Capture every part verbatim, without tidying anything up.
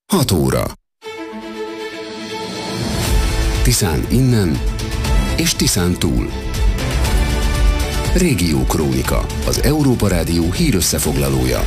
hat óra. Tiszán innen és Tiszán túl. Régiókrónika, az Európa Rádió hírösszefoglalója.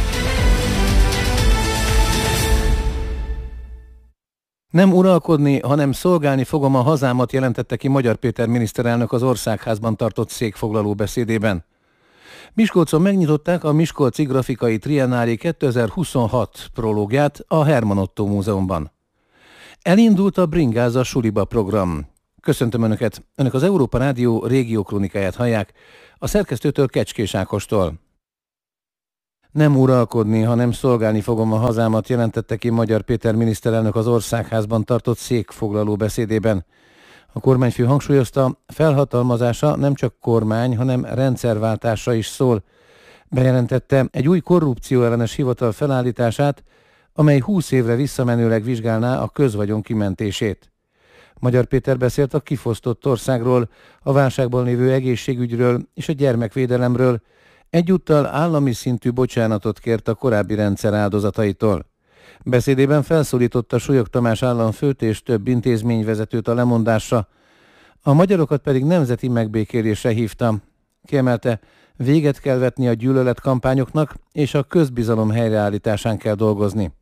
Nem uralkodni, hanem szolgálni fogom a hazámat, jelentette ki Magyar Péter miniszterelnök az Országházban tartott székfoglaló beszédében. Miskolcon megnyitották a Miskolci Grafikai Triennálé kétezer-huszonhat prológját a Herman Ottó Múzeumban. Elindult a Bringáza Suliba program. Köszöntöm Önöket! Önök az Európa Rádió régiókronikáját hallják, a szerkesztőtől Kecskés Ákostól. Nem uralkodni, hanem szolgálni fogom a hazámat, jelentette ki Magyar Péter miniszterelnök az Országházban tartott székfoglaló beszédében. A kormányfő hangsúlyozta, felhatalmazása nem csak kormány, hanem rendszerváltásra is szól. Bejelentette egy új korrupcióellenes hivatal felállítását, amely húsz évre visszamenőleg vizsgálná a közvagyon kimentését. Magyar Péter beszélt a kifosztott országról, a válságban lévő egészségügyről és a gyermekvédelemről, egyúttal állami szintű bocsánatot kért a korábbi rendszer áldozataitól. Beszédében felszólította Súlyog Tamás államfőt és több intézményvezetőt a lemondásra, a magyarokat pedig nemzeti megbékélésre hívta. Kiemelte, véget kell vetni a gyűlöletkampányoknak, és a közbizalom helyreállításán kell dolgozni.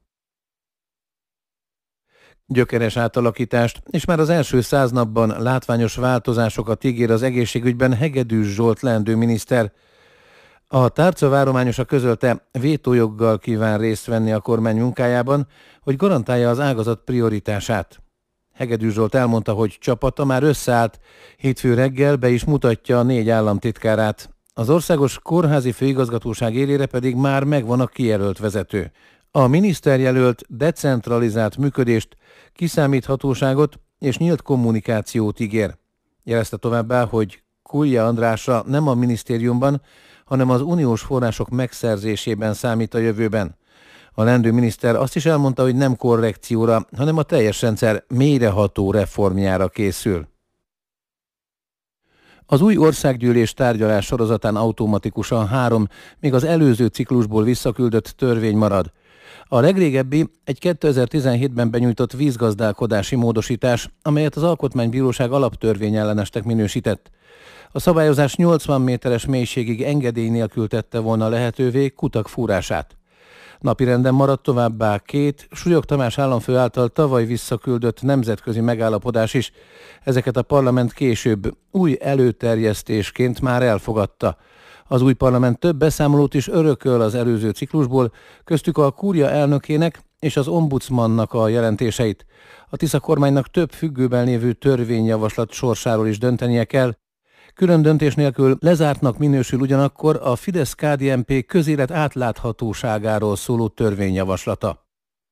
Gyökeres átalakítást, és már az első száz napban látványos változásokat ígér az egészségügyben Hegedűs Zsolt leendő miniszter. A tárca várományosa közölte, vétójoggal kíván részt venni a kormány munkájában, hogy garantálja az ágazat prioritását. Hegedűs Zsolt elmondta, hogy csapata már összeállt, hétfő reggel be is mutatja a négy államtitkárát. Az Országos Kórházi Főigazgatóság élére pedig már megvan a kijelölt vezető. A miniszterjelölt decentralizált működést, kiszámíthatóságot és nyílt kommunikációt ígér. Jelezte továbbá, hogy Kulja Andrásra nem a minisztériumban, hanem az uniós források megszerzésében számít a jövőben. A leendő miniszter azt is elmondta, hogy nem korrekcióra, hanem a teljes rendszer mélyreható reformjára készül. Az új országgyűlés tárgyalás sorozatán automatikusan három, még az előző ciklusból visszaküldött törvény marad. A legrégebbi egy kétezer-tizenhétben benyújtott vízgazdálkodási módosítás, amelyet az Alkotmánybíróság alaptörvényellenesnek minősített. A szabályozás nyolcvan méteres mélységig engedély nélkül tette volna lehetővé kutak fúrását. Napirenden maradt továbbá két Súlyog Tamás államfő által tavaly visszaküldött nemzetközi megállapodás is. Ezeket a parlament később új előterjesztésként már elfogadta. Az új parlament több beszámolót is örököl az előző ciklusból, köztük a kúria elnökének és az ombudsmannak a jelentéseit. A Tisza kormánynak több függőben lévő törvényjavaslat sorsáról is döntenie kell. Külön döntés nélkül lezártnak minősül ugyanakkor a Fidesz-ká dé en pé közélet átláthatóságáról szóló törvényjavaslata.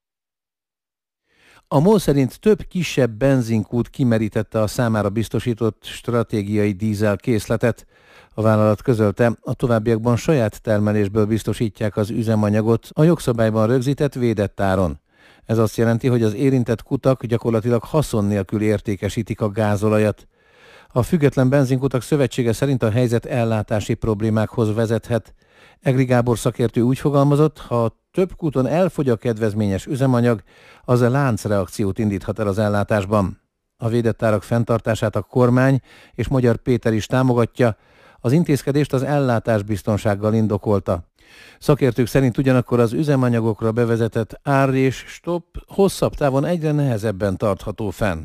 A MOL szerint több kisebb benzinkút kimerítette a számára biztosított stratégiai dízel készletet. A vállalat közölte, a továbbiakban saját termelésből biztosítják az üzemanyagot a jogszabályban rögzített védett áron. Ez azt jelenti, hogy az érintett kutak gyakorlatilag haszon nélkül értékesítik a gázolajat. A Független Benzinkutak Szövetsége szerint a helyzet ellátási problémákhoz vezethet. Egri Gábor szakértő úgy fogalmazott, ha több kúton elfogy a kedvezményes üzemanyag, az a láncreakciót indíthat el az ellátásban. A védett árak fenntartását a kormány és Magyar Péter is támogatja, az intézkedést az ellátásbiztonsággal indokolta. Szakértők szerint ugyanakkor az üzemanyagokra bevezetett ár és stop hosszabb távon egyre nehezebben tartható fenn.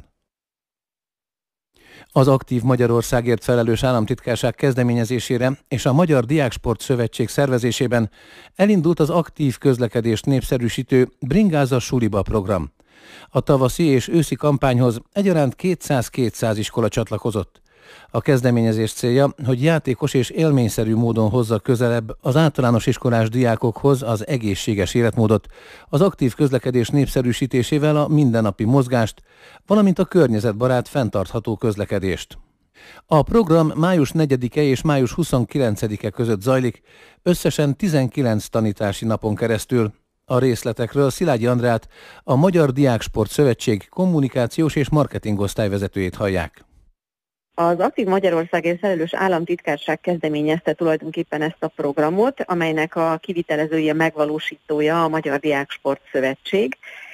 Az Aktív Magyarországért felelős államtitkárság kezdeményezésére és a Magyar Diáksport Szövetség szervezésében elindult az aktív közlekedést népszerűsítő Bringáza Suliba program. A tavaszi és őszi kampányhoz egyaránt kétszáz-kétszáz iskola csatlakozott. A kezdeményezés célja, hogy játékos és élményszerű módon hozza közelebb az általános iskolás diákokhoz az egészséges életmódot, az aktív közlekedés népszerűsítésével a mindennapi mozgást, valamint a környezetbarát fenntartható közlekedést. A program május negyedike és május huszonkilencedike között zajlik, összesen tizenkilenc tanítási napon keresztül. A részletekről Szilágyi Andrát, a Magyar Diáksport Szövetség kommunikációs és marketing osztályvezetőjét hallják. Az Aktív Magyarországért felelős államtitkárság kezdeményezte tulajdonképpen ezt a programot, amelynek a kivitelezője, megvalósítója a Magyar Diáksport Szövetség,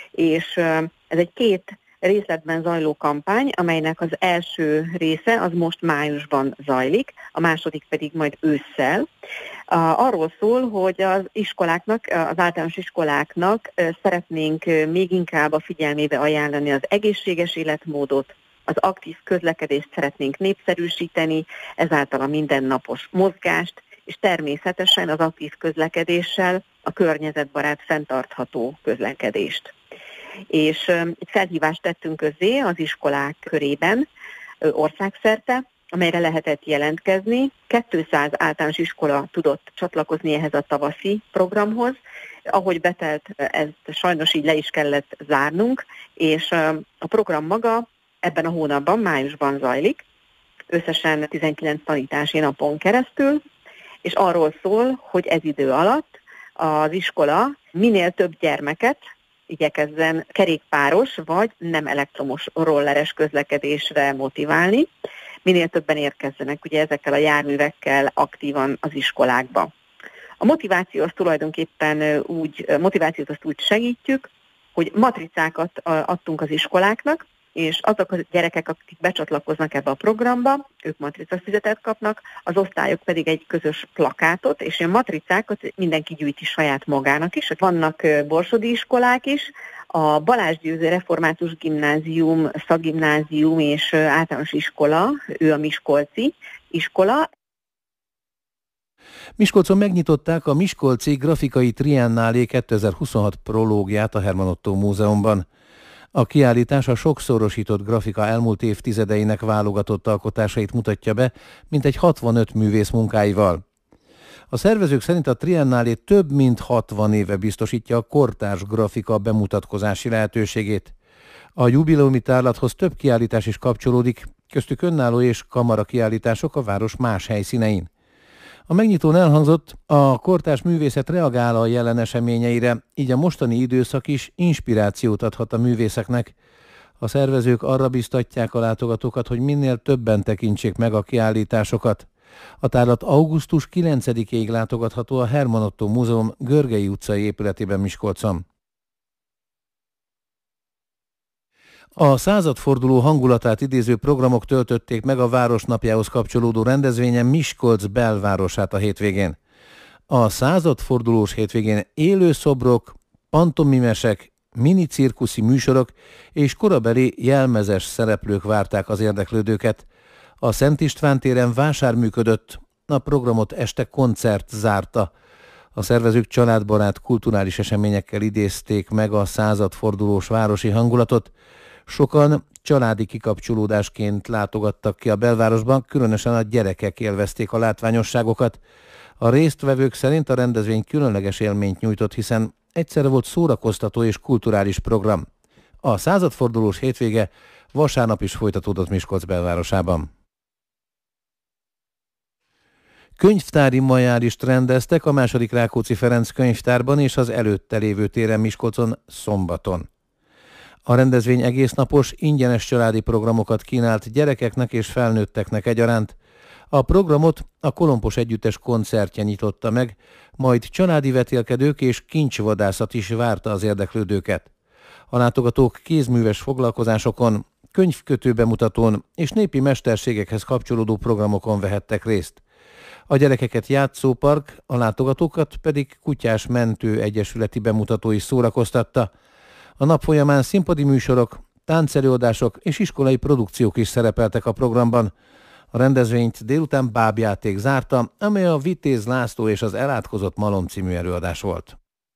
és ez egy két részletben zajló kampány, amelynek az első része az most májusban zajlik, a második pedig majd ősszel. Arról szól, hogy az iskoláknak, az általános iskoláknak szeretnénk még inkább a figyelmébe ajánlani az egészséges életmódot, az aktív közlekedést szeretnénk népszerűsíteni, ezáltal a mindennapos mozgást, és természetesen az aktív közlekedéssel a környezetbarát, fenntartható közlekedést. És egy felhívást tettünk közzé az iskolák körében, országszerte, amelyre lehetett jelentkezni. kétszáz általános iskola tudott csatlakozni ehhez a tavaszi programhoz. Ahogy betelt, ezt sajnos így le is kellett zárnunk, és a program maga ebben a hónapban, májusban zajlik, összesen tizenkilenc tanítási napon keresztül, és arról szól, hogy ez idő alatt az iskola minél több gyermeket igyekezzen kerékpáros vagy nem elektromos rolleres közlekedésre motiválni, minél többen érkezzenek ugye ezekkel a járművekkel aktívan az iskolákba. A motiváció az tulajdonképpen úgy, motivációt azt úgy segítjük, hogy matricákat adtunk az iskoláknak, és azok a gyerekek, akik becsatlakoznak ebbe a programba, ők matricafüzetet kapnak, az osztályok pedig egy közös plakátot, és a matricákat mindenki gyűjti saját magának is. Vannak borsodi iskolák is, a Balázs Győző Református Gimnázium, Szakgimnázium és általános iskola, ő a miskolci iskola. Miskolcon megnyitották a Miskolci Grafikai Triennálé kétezer-huszonhat prológiát a Herman Ottó Múzeumban. A kiállítás a sokszorosított grafika elmúlt évtizedeinek válogatott alkotásait mutatja be, mintegy hatvanöt művész munkáival. A szervezők szerint a Triennálé több mint hatvan éve biztosítja a kortárs grafika bemutatkozási lehetőségét. A jubileumi tárlathoz több kiállítás is kapcsolódik, köztük önálló és kamara kiállítások a város más helyszínein. A megnyitón elhangzott, a kortárs művészet reagál a jelen eseményeire, így a mostani időszak is inspirációt adhat a művészeknek. A szervezők arra biztatják a látogatókat, hogy minél többen tekintsék meg a kiállításokat. A tárlat augusztus kilencedikéig látogatható a Herman Ottó Múzeum Görgei utcai épületében Miskolcon. A századforduló hangulatát idéző programok töltötték meg a Városnapjához kapcsolódó rendezvényen Miskolc belvárosát a hétvégén. A századfordulós hétvégén élő szobrok, pantomimesek, mini cirkuszi műsorok és korabeli jelmezes szereplők várták az érdeklődőket. A Szent István téren vásár működött, a programot este koncert zárta. A szervezők családbarát kulturális eseményekkel idézték meg a századfordulós városi hangulatot. Sokan családi kikapcsolódásként látogattak ki a belvárosban, különösen a gyerekek élvezték a látványosságokat. A résztvevők szerint a rendezvény különleges élményt nyújtott, hiszen egyszerre volt szórakoztató és kulturális program. A századfordulós hétvége vasárnap is folytatódott Miskolc belvárosában. Könyvtári majálist rendeztek a második Rákóczi Ferenc könyvtárban és az előtte lévő téren Miskolcon szombaton. A rendezvény egésznapos, ingyenes családi programokat kínált gyerekeknek és felnőtteknek egyaránt. A programot a Kolompos Együttes koncertje nyitotta meg, majd családi vetélkedők és kincsvadászat is várta az érdeklődőket. A látogatók kézműves foglalkozásokon, könyvkötő bemutatón és népi mesterségekhez kapcsolódó programokon vehettek részt. A gyerekeket játszópark, a látogatókat pedig Kutyás Mentő Egyesületi bemutató is szórakoztatta. A nap folyamán színpadi műsorok, táncelőadások és iskolai produkciók is szerepeltek a programban. A rendezvényt délután bábjáték zárta, amely a Vitéz László és az Elátkozott Malom című előadás volt.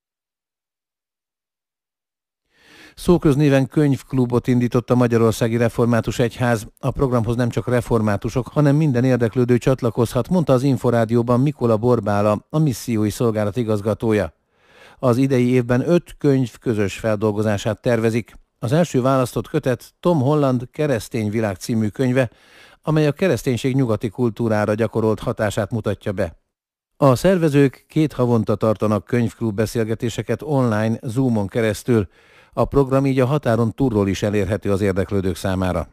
Szóköznéven könyvklubot indított a Magyarországi Református Egyház. A programhoz nem csak reformátusok, hanem minden érdeklődő csatlakozhat, mondta az Inforádióban Mikola Borbála, a missziói szolgálat igazgatója. Az idei évben öt könyv közös feldolgozását tervezik. Az első választott kötet Tom Holland Keresztény világ című könyve, amely a kereszténység nyugati kultúrára gyakorolt hatását mutatja be. A szervezők két havonta tartanak könyvklub beszélgetéseket online, Zoomon keresztül. A program így a határon túlról is elérhető az érdeklődők számára.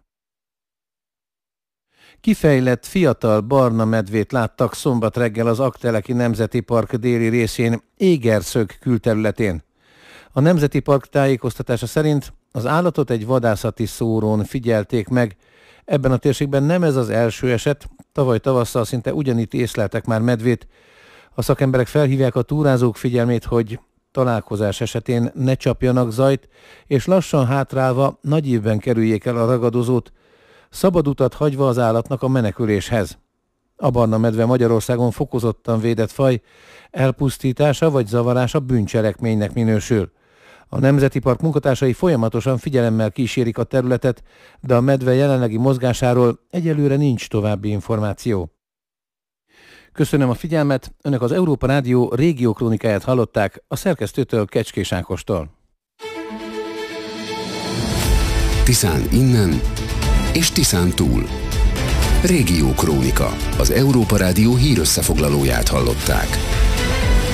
Kifejlett fiatal barna medvét láttak szombat reggel az Aggteleki Nemzeti Park déli részén, Égerszög külterületén. A Nemzeti Park tájékoztatása szerint az állatot egy vadászati szórón figyelték meg. Ebben a térségben nem ez az első eset, tavaly tavasszal szinte ugyanitt észleltek már medvét. A szakemberek felhívják a túrázók figyelmét, hogy találkozás esetén ne csapjanak zajt, és lassan hátrálva nagy ívben kerüljék el a ragadozót, szabad utat hagyva az állatnak a meneküléshez. A barna medve Magyarországon fokozottan védett faj, elpusztítása vagy zavarása bűncselekménynek minősül. A Nemzeti Park munkatársai folyamatosan figyelemmel kísérik a területet, de a medve jelenlegi mozgásáról egyelőre nincs további információ. Köszönöm a figyelmet, Önök az Európa Rádió régiókrónikáját hallották a szerkesztőtől, Kecskés Ákostól. Tiszán innen és Tiszán túl. Régiókrónika, az Európa Rádió hírösszefoglalóját hallották.